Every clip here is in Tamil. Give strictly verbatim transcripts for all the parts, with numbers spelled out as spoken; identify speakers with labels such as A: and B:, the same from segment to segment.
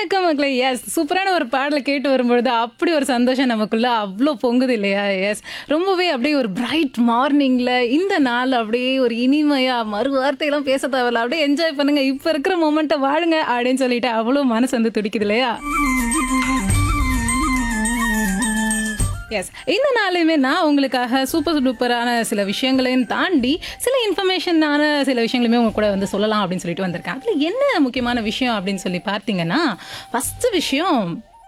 A: வணக்கம் மக்களே. எஸ் சூப்பரான ஒரு பாடல கேட்டு வரும்பொழுது அப்படி ஒரு சந்தோஷம் நமக்குள்ள அவ்ளோ பொங்குது இல்லையா? எஸ் ரொம்பவே அப்படியே ஒரு பிரைட் மார்னிங்ல இந்த நாள் அப்படியே ஒரு இனிமையா மறு வார்த்தையெல்லாம் பேச தேவையில்ல. அப்படியே என்ஜாய் பண்ணுங்க. இப்ப இருக்கிற மொமெண்ட்ட வாழுங்க அப்படின்னு சொல்லிட்டு அவ்வளோ மனசு வந்து துடிக்குது இல்லையா? எஸ் இந்த நாளுமே நான் உங்களுக்காக சூப்பர் டூப்பரான சில விஷயங்களையும் தாண்டி சில இன்ஃபர்மேஷனான சில விஷயங்களுமே உங்க கூட வந்து சொல்லலாம் அப்படின்னு சொல்லிட்டு வந்திருக்கேன். அதுல என்ன முக்கியமான விஷயம் அப்படின்னு சொல்லி பார்த்தீங்கன்னா, ஃபர்ஸ்ட் விஷயம்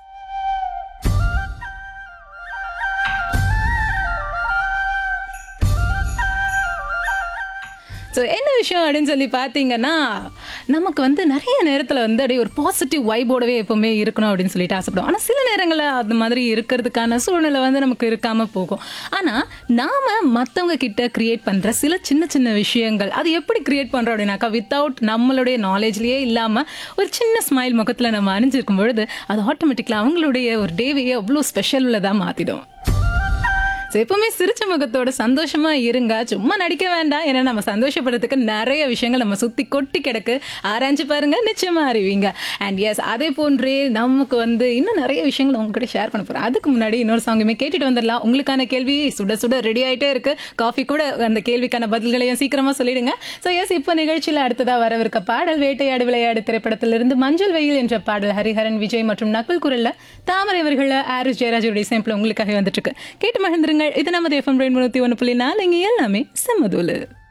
A: ஸோ என்ன விஷயம் அப்படின்னு சொல்லி பார்த்தீங்கன்னா, நமக்கு வந்து நிறைய நேரத்தில் வந்து அப்படியே ஒரு பாசிட்டிவ் வைபோடவே எப்போவுமே இருக்கணும் அப்படின்னு சொல்லிட்டு ஆசைப்படுவோம். ஆனால் சில நேரங்களில் அந்த மாதிரி இருக்கிறதுக்கான சூழ்நிலை வந்து நமக்கு இருக்காமல் போகும். ஆனால் நாம் மற்றவங்க கிட்ட கிரியேட் பண்ணுற சில சின்ன சின்ன விஷயங்கள் அது எப்படி கிரியேட் பண்ணுறோம் அப்படின்னாக்கா, வித்தவுட் நம்மளுடைய நாலேஜ்லேயே இல்லாமல் ஒரு சின்ன ஸ்மைல் முகத்தில் நம்ம அணிஞ்சிருக்கும் பொழுது அது ஆட்டோமேட்டிக்கலாக அவங்களுடைய ஒரு டேவையே அவ்வளோ ஸ்பெஷல் உள்ளதாக மாற்றிடும். எப்பவுமே சிரிச்ச முகத்தோட சந்தோஷமா இருங்க. சும்மா நடிக்க வேண்டாம். ஏன்னா நம்ம சந்தோஷப்படுறதுக்கு நிறைய விஷயங்கள் நம்ம சுத்தி கொட்டி கிடக்கு. ஆராய்ஞ்சு பாருங்க, நிச்சயமா அறிவீங்க. அண்ட் எஸ் அதே போன்றே நமக்கு வந்து இன்னும் நிறைய விஷயங்கள் உங்ககிட்ட ஷேர் பண்ண போறேன். அதுக்கு முன்னாடி இன்னொரு சாங்குமே கேட்டுட்டு வந்துடலாம். உங்களுக்கான கேள்வி சுட சுட ரெடி ஆயிட்டே இருக்கு. காஃபி கூட அந்த கேள்விக்கான பதில்களையும் சீக்கிரமா சொல்லிடுங்க. ஸோ எஸ் இப்போ நிகழ்ச்சியில் அடுத்ததா வரவிருக்க பாடல் வேட்டையாடு விளையாடு திரைப்படத்திலிருந்து மஞ்சள் வெயில் என்ற பாடல் ஹரிஹரன் விஜய் மற்றும் நக்குல் குரல்ல தாமரை அவர்கள ஆரிஸ் ஜெயராஜோடைய சாம்பிள் உங்களுக்காக வந்துட்டு இருக்கு. கேட்டு மகிழ்ந்துருங்க. இது நமது எஃப்எம் ரெயின்போ நூற்றி ஒன்று புள்ளி நாலு. இங்கே எல்லாமே செம்மதூளு.